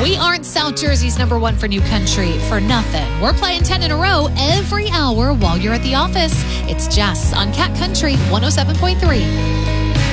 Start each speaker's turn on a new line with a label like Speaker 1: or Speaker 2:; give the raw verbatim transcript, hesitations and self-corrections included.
Speaker 1: We aren't South Jersey's number one for new country for nothing. We're playing ten in a row every hour while you're at the office. It's Jess on Cat Country one oh seven point three.